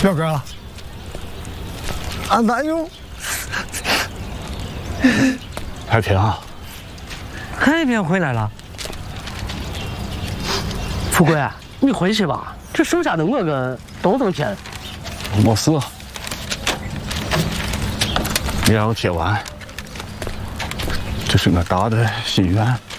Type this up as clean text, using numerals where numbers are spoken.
表哥，俺男友海平， 海平回来了。富贵，你回去吧，这剩下的我个都挣钱。 没事，你让我贴完，这是我大的心愿。